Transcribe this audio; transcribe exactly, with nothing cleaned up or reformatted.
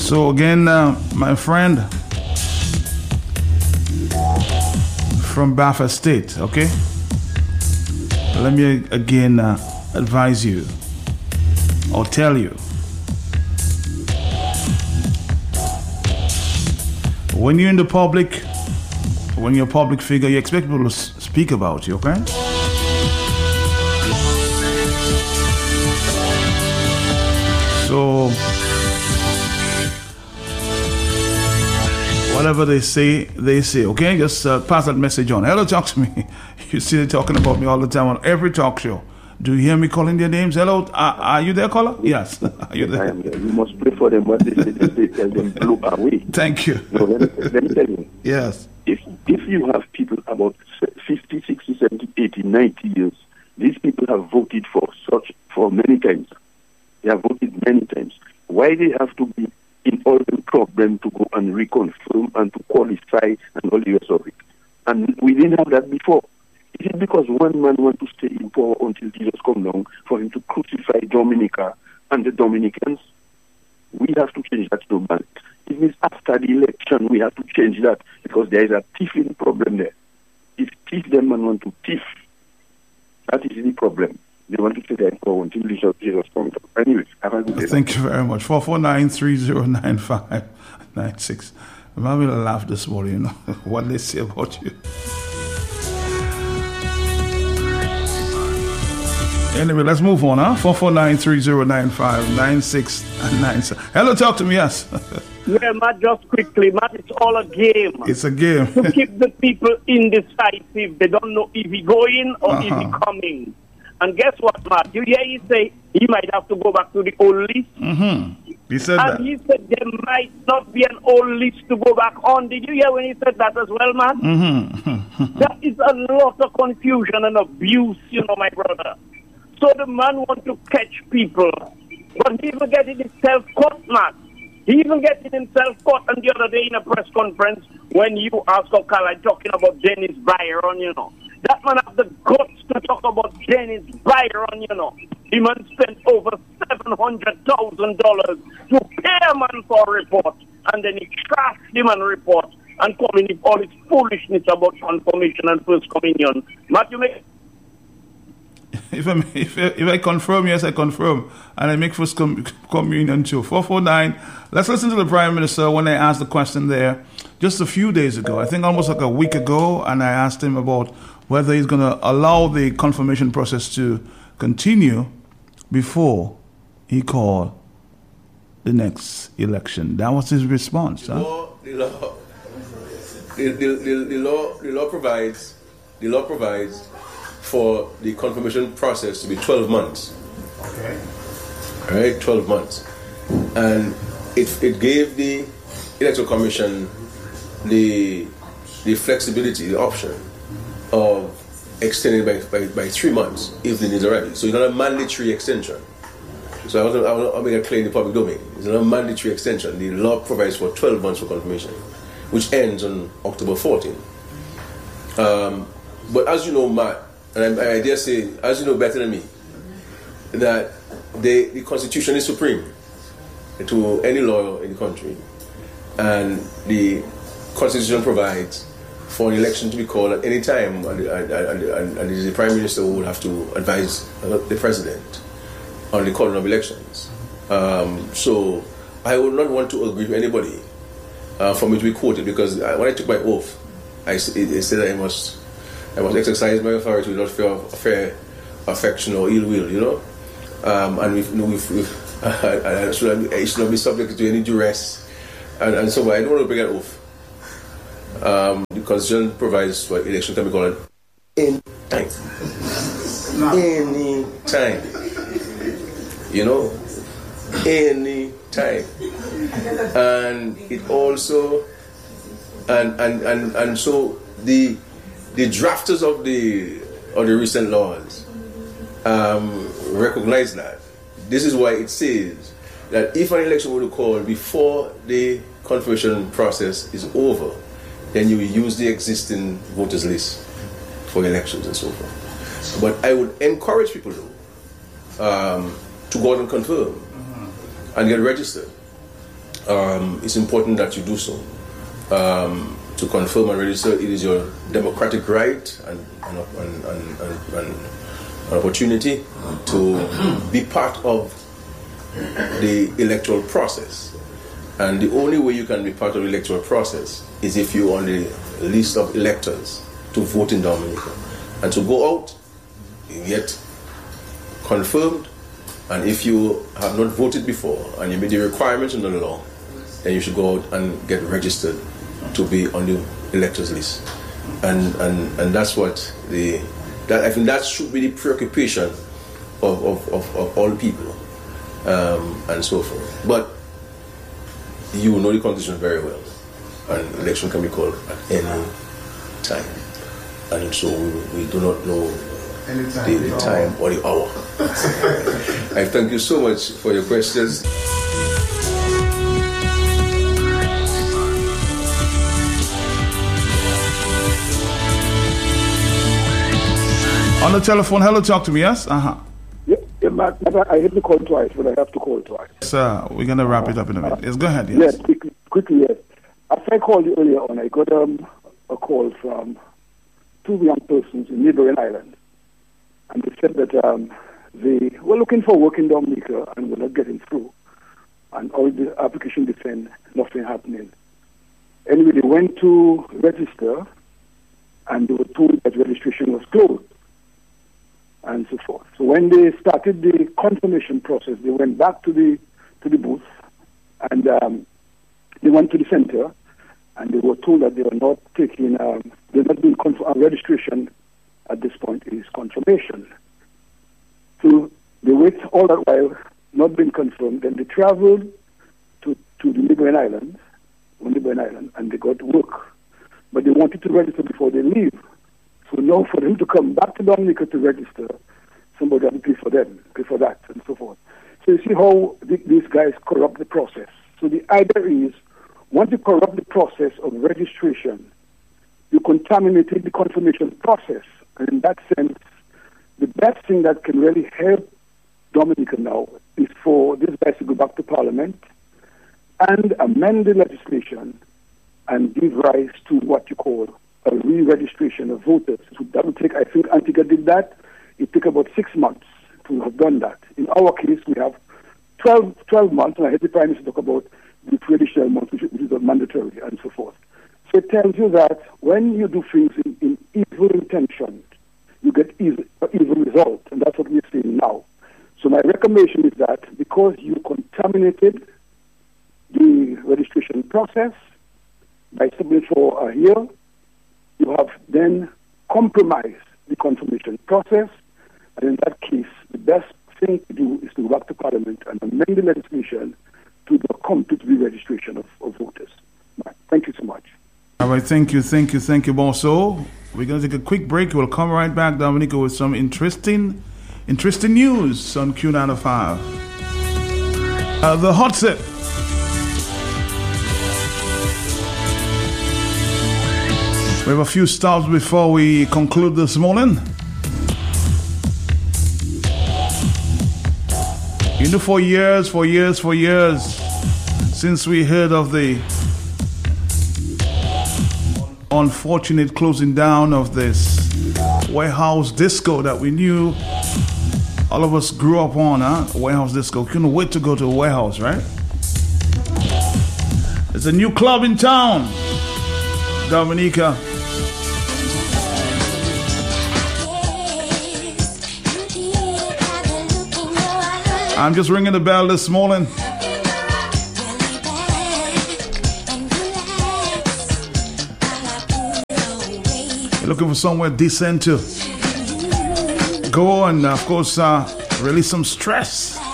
So again, uh, my friend from Bafa State, okay? Let me again uh, advise you or tell you. When you're in the public, when you're a public figure, you expect people to speak about you, okay? So, whatever they say, they say, okay? Just uh, pass that message on. Hello, talk to me. You see they talking about me all the time on every talk show. Do you hear me calling their names? Hello, uh, are you there, caller? Yes. Are you there? I am there. You must pray for them. What they say, they tell them blow away. Thank you. No, let, me, let me tell you. Yes. If, if you have people about fifty, sixty, seventy, eighty, ninety years, these people have voted for such for many times. They have voted many times. Why they have to be in all the problem to go and reconfirm and to qualify and all the rest of it? And we didn't have that before. Is it because one man wants to stay in power until Jesus comes along for him to crucify Dominica and the Dominicans? We have to change that to man. It means after the election we have to change that because there is a thieving problem there. If thief them man want to thief, that is the problem. They want to stay there in power until Jesus, Jesus comes along. Anyway, have a good day. Thank you very much. four four nine, three zero nine five nine six. I'm having a laugh this morning, you know, what they say about you. Anyway, let's move on, huh? four four nine, three zero nine five nine six nine seven. Hello, talk to me, yes. Yeah, Matt, just quickly, Matt, it's all a game. It's a game. To keep the people indecisive. They don't know if he going or uh-huh. if he coming. And guess what, Matt? You hear he say he might have to go back to the old list? Mm-hmm. He said and that. And he said there might not be an old list to go back on. Did you hear when he said that as well, man? Mm-hmm. That is a lot of confusion and abuse, you know, my brother. So the man want to catch people. But he even getting himself caught, man. He even getting himself caught. And the other day in a press conference, when you asked Okala talking about Dennis Byron, you know. That man have the guts to talk about Dennis Byron, you know. The man spent over seven hundred thousand dollars to pay a man for a report. And then he trashed the man report and coming with all his foolishness about confirmation and first communion. Matthew, make If I, if, I, if I confirm, yes, I confirm. And I make first com- communion too. four four nine. Let's listen to the Prime Minister when I asked the question there just a few days ago. I think almost like a week ago. And I asked him about whether he's going to allow the confirmation process to continue before he called the next election. That was his response. The huh? law, the law, the, the, the, the law, the law provides, the law provides for the confirmation process to be twelve months. Okay. All right, twelve months, and it it gave the Electoral Commission the the flexibility, the option of extending by, by, by three months if the needs arise. So it's not a mandatory extension. So I want I want to make a claim in the public domain. It's not a mandatory extension. The law provides for twelve months for confirmation, which ends on October fourteenth. Um, but as you know, Matt, and I, I dare say, as you know better than me, that they, the Constitution is supreme to any lawyer in the country, and the Constitution provides for an election to be called at any time, and, and, and, and it is the Prime Minister who would have to advise the President on the calling of elections. Um, so I would not want to agree with anybody uh, for me to be quoted, because I, when I took my oath, I it, it said that I must I must exercise my authority without fear of fair affection or ill will, you know. Um, and we've, you know, we've, we've I, I, should not, I should not be subject to any duress, and, and so I don't want to break an oath. Um, the Constitution provides for election can be called in time, any time, you know, any time, and it also, and and and and so the the drafters of the of the recent laws um, recognize that. This is why it says that if an election were to call before the confirmation process is over, then you will use the existing voters list for elections and so forth. But I would encourage people though um, to go out and confirm mm-hmm. and get registered. um, it's important that you do so. Um, to confirm and register, it is your democratic right and an and, and, and, and opportunity to be part of the electoral process. And the only way you can be part of the electoral process is if you're on the list of electors to vote in Dominica. And to go out, you get confirmed, and if you have not voted before and you meet the requirements in the law, then you should go out and get registered to be on the electors list. And and, and that's what the that I think that should be the preoccupation of, of, of, of all people, um, and so forth. But you know the constitution very well, and election can be called at any time, and so we, we do not know the, the time or the hour. I thank you so much for your questions. On the telephone, hello, talk to me, yes? Uh-huh. Yeah, yeah, Matt, I hit the call twice, but I have to call twice. Sir, we're going to wrap it up in a minute. Yes, go ahead, yes. Yes, quickly, quickly, yes. After I called you earlier on, I got um, a call from two young persons in neighboring islands. And they said that um, they were looking for work in Dominica and were not getting through. And all the application they sent, nothing happening. Anyway, they went to register, and they were told that registration was closed, and so forth. So when they started the confirmation process, they went back to the to the booth, and um, they went to the center, and they were told that they were not taking, um, they're not doing conf- uh, registration at this point. It is confirmation. So they wait all that while, not being confirmed. Then they traveled to to the neighboring islands, one neighboring island, and they got work, but they wanted to register before they leave. So now for them to come back to Dominica to register, somebody has to pay for them, pay for that, and so forth. So you see how th- these guys corrupt the process. So the idea is, once you corrupt the process of registration, you contaminated the confirmation process. And in that sense, the best thing that can really help Dominica now is for these guys to go back to Parliament and amend the legislation and give rise to what you call a re-registration of voters. So that would take, I think Antigua did that. It took about six months to have done that. In our case, we have twelve, twelve months, and I heard the Prime Minister talk about the traditional months, which, which is mandatory, and so forth. So it tells you that when you do things in, in evil intention, you get evil, evil result, and that's what we're seeing now. So my recommendation is that because you contaminated the registration process by submitting for a year, you have then compromised the confirmation process, and in that case, the best thing to do is to go back to Parliament and amend the legislation to the complete re-registration of, of voters. Thank you so much. All right, thank you, thank you, thank you, also. We're going to take a quick break. We'll come right back, Dominica, with some interesting, interesting news on Q nine oh five. Uh, the hot sip. We have a few stops before we conclude this morning. You know, for years, for years, for years, since we heard of the unfortunate closing down of this warehouse disco that we knew, all of us grew up on, huh? Warehouse disco. Couldn't wait to go to a warehouse, right? There's a new club in town, Dominica. I'm just ringing the bell this morning. You're looking for somewhere decent to go and, of course, uh, release some stress.